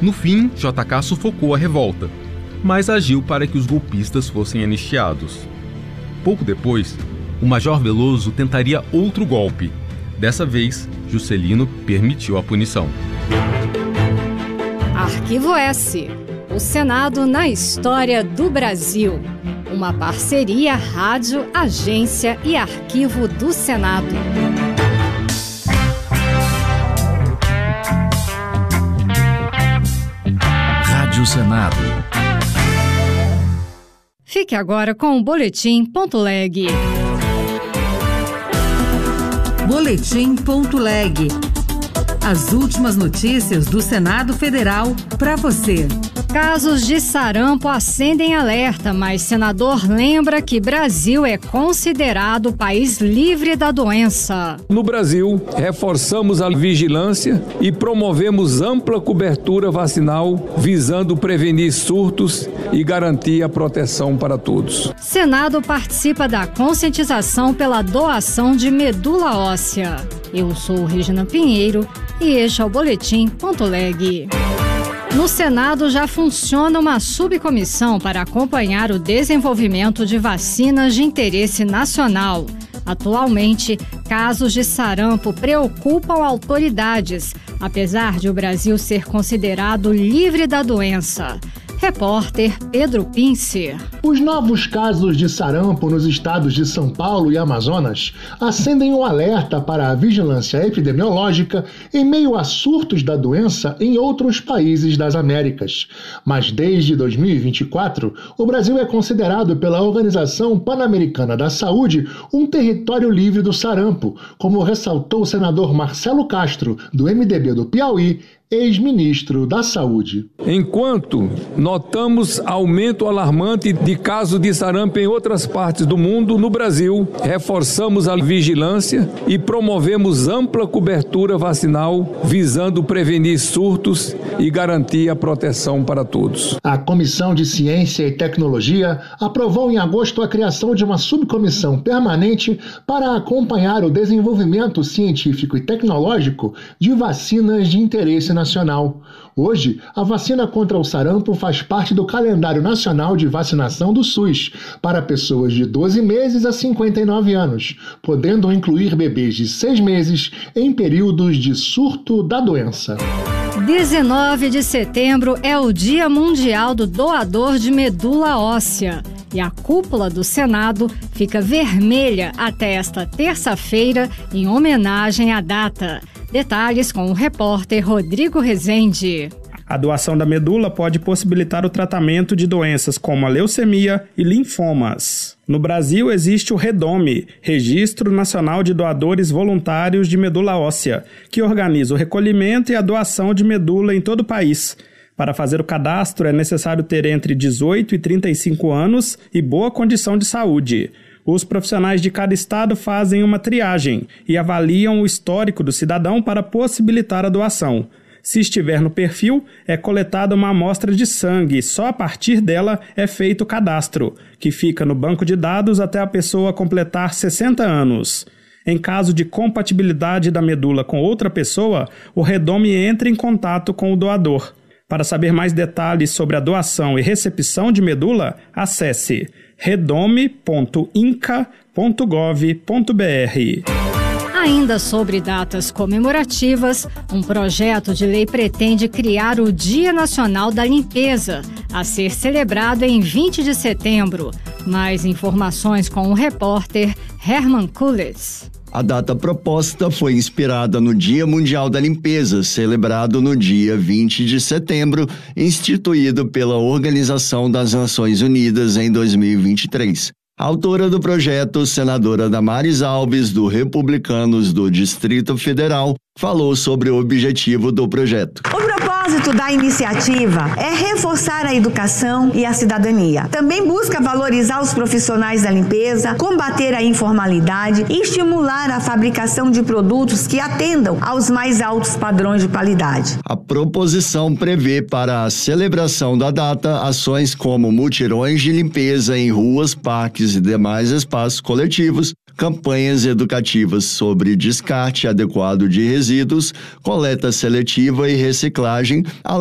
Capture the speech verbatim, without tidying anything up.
No fim, J K sufocou a revolta, mas agiu para que os golpistas fossem anistiados. Pouco depois, o Major Veloso tentaria outro golpe. Dessa vez, Juscelino permitiu a punição. Arquivo S. O Senado na história do Brasil. Uma parceria rádio, agência e arquivo do Senado. Rádio Senado. Fique agora com o Boletim Ponto Leg. Boletim Ponto Leg. As últimas notícias do Senado Federal para você. Casos de sarampo acendem alerta, mas senador lembra que Brasil é considerado país livre da doença. No Brasil, reforçamos a vigilância e promovemos ampla cobertura vacinal, visando prevenir surtos e garantir a proteção para todos. Senado participa da conscientização pela doação de medula óssea. Eu sou Regina Pinheiro e este é o Boletim Ponto Leg. No Senado já funciona uma subcomissão para acompanhar o desenvolvimento de vacinas de interesse nacional. Atualmente, casos de sarampo preocupam autoridades, apesar de o Brasil ser considerado livre da doença. Repórter Pedro Pincer. Os novos casos de sarampo nos estados de São Paulo e Amazonas acendem um alerta para a vigilância epidemiológica em meio a surtos da doença em outros países das Américas. Mas desde dois mil e vinte e quatro, o Brasil é considerado pela Organização Pan-Americana da Saúde um território livre do sarampo, como ressaltou o senador Marcelo Castro, do M D B do Piauí, ex-ministro da Saúde. Enquanto notamos aumento alarmante de casos de sarampo em outras partes do mundo, no Brasil, reforçamos a vigilância e promovemos ampla cobertura vacinal, visando prevenir surtos e garantir a proteção para todos. A Comissão de Ciência e Tecnologia aprovou em agosto a criação de uma subcomissão permanente para acompanhar o desenvolvimento científico e tecnológico de vacinas de interesse nacional. Nacional. Hoje, a vacina contra o sarampo faz parte do calendário nacional de vacinação do SUS para pessoas de doze meses a cinquenta e nove anos, podendo incluir bebês de seis meses em períodos de surto da doença. dezenove de setembro é o Dia Mundial do Doador de Medula Óssea. E a cúpula do Senado fica vermelha até esta terça-feira em homenagem à data. Detalhes com o repórter Rodrigo Rezende. A doação da medula pode possibilitar o tratamento de doenças como a leucemia e linfomas. No Brasil existe o REDOME, Registro Nacional de Doadores Voluntários de Medula Óssea, que organiza o recolhimento e a doação de medula em todo o país. Para fazer o cadastro é necessário ter entre dezoito e trinta e cinco anos e boa condição de saúde. Os profissionais de cada estado fazem uma triagem e avaliam o histórico do cidadão para possibilitar a doação. Se estiver no perfil, é coletada uma amostra de sangue e só a partir dela é feito o cadastro, que fica no banco de dados até a pessoa completar sessenta anos. Em caso de compatibilidade da medula com outra pessoa, o REDOME entra em contato com o doador. Para saber mais detalhes sobre a doação e recepção de medula, acesse redome ponto inca ponto gov ponto br. Ainda sobre datas comemorativas, um projeto de lei pretende criar o Dia Nacional da Limpeza, a ser celebrado em vinte de setembro. Mais informações com o repórter Herman Kules. A data proposta foi inspirada no Dia Mundial da Limpeza, celebrado no dia vinte de setembro, instituído pela Organização das Nações Unidas em dois mil e vinte e três. A autora do projeto, senadora Damares Alves, do Republicanos do Distrito Federal, falou sobre o objetivo do projeto. O propósito da iniciativa é reforçar a educação e a cidadania. Também busca valorizar os profissionais da limpeza, combater a informalidade e estimular a fabricação de produtos que atendam aos mais altos padrões de qualidade. A proposição prevê para a celebração da data ações como mutirões de limpeza em ruas, parques e demais espaços coletivos, campanhas educativas sobre descarte adequado de resíduos, coleta seletiva e reciclagem,